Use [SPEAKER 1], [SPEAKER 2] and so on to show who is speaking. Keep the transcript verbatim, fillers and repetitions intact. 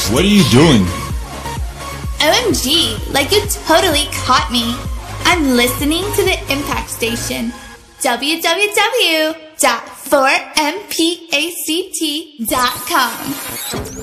[SPEAKER 1] What are you doing?
[SPEAKER 2] O M G, like you totally caught me. I'm listening to the Impact Station. w w w dot four m pact dot com